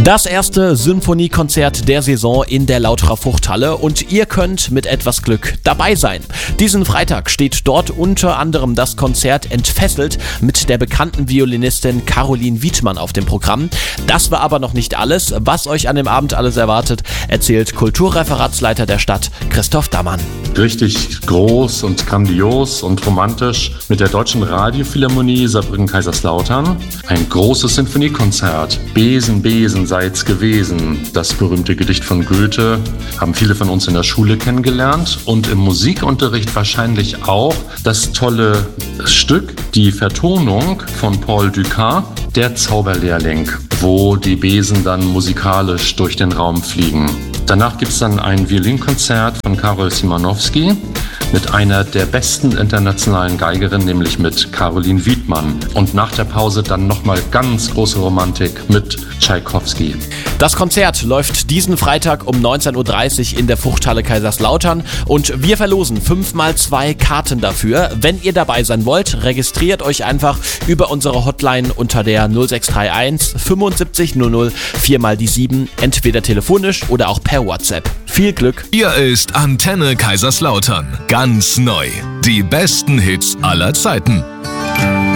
Das erste Symphoniekonzert der Saison in der Lauterer Fruchthalle und ihr könnt mit etwas Glück dabei sein. Diesen Freitag steht dort unter anderem das Konzert Entfesselt mit der bekannten Violinistin Caroline Wiedmann auf dem Programm. Das war aber noch nicht alles. Was euch an dem Abend alles erwartet, erzählt Kulturreferatsleiter der Stadt Christoph Dammann. Richtig groß und grandios und romantisch mit der Deutschen Radiophilharmonie Saarbrücken-Kaiserslautern. Ein großes Sinfoniekonzert. Besen, Besen seid's gewesen. Das berühmte Gedicht von Goethe haben viele von uns in der Schule kennengelernt und im Musikunterricht wahrscheinlich auch das tolle Stück, die Vertonung von Paul Dukas, Der Zauberlehrling, wo die Besen dann musikalisch durch den Raum fliegen. Danach gibt es dann ein Violinkonzert von Karol Szymanowski mit einer der besten internationalen Geigerinnen, nämlich mit Caroline Wiedmann. Und nach der Pause dann nochmal ganz große Romantik mit Tschaikowski. Das Konzert läuft diesen Freitag um 19.30 Uhr in der Fruchthalle Kaiserslautern und wir verlosen 5x2 Karten dafür. Wenn ihr dabei sein wollt, registriert euch einfach über unsere Hotline unter der 0631 75 00 4x7, entweder telefonisch oder auch per WhatsApp. Viel Glück! Hier ist Antenne Kaiserslautern. Ganz neu. Die besten Hits aller Zeiten.